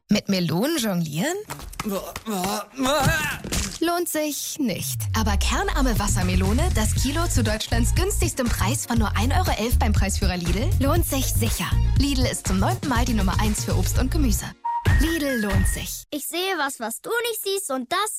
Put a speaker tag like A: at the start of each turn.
A: Mit Melonen jonglieren? Lohnt sich nicht. Aber kernarme Wassermelone, das Kilo zu Deutschlands günstigstem Preis von nur 1,11 € beim Preisführer Lidl, lohnt sich sicher. Lidl ist zum 9. Mal die Nummer 1 für Obst und Gemüse. Lidl lohnt sich.
B: Ich sehe was du nicht siehst und das